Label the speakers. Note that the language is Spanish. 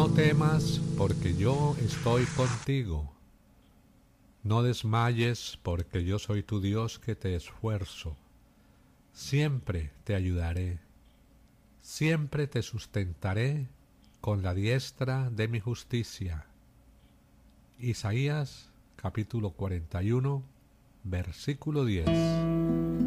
Speaker 1: No temas, porque yo estoy contigo. No desmayes, porque yo soy tu Dios que te esfuerzo. Siempre te ayudaré. Siempre te sustentaré con la diestra de mi justicia. Isaías capítulo 41, versículo 10.